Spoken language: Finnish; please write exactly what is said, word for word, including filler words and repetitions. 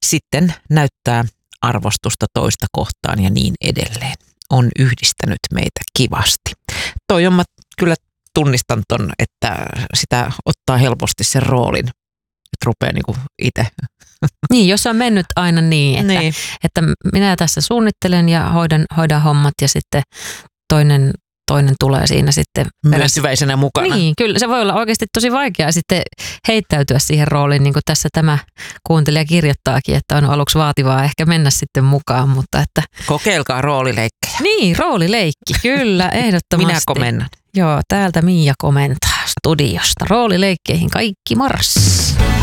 sitten näyttää arvostusta toista kohtaan ja niin edelleen. On yhdistänyt meitä kivasti. Toi on, mä kyllä tunnistan ton, että sitä ottaa helposti sen roolin, että rupeaa niinku itse. Niin, jos on mennyt aina niin, että, niin. että minä tässä suunnittelen ja hoidan, hoidan hommat ja sitten toinen, toinen tulee siinä sitten myöntyväisenä mukana. Niin, kyllä se voi olla oikeasti tosi vaikeaa sitten heittäytyä siihen rooliin, niin kuin tässä tämä kuuntelija kirjoittaakin, että on aluksi vaativaa ehkä mennä sitten mukaan, mutta että... Kokeilkaa roolileikkejä. Niin, roolileikki, kyllä, ehdottomasti. Minä komennan. Joo, täältä Miia komentaa studiosta. Roolileikkeihin kaikki mars.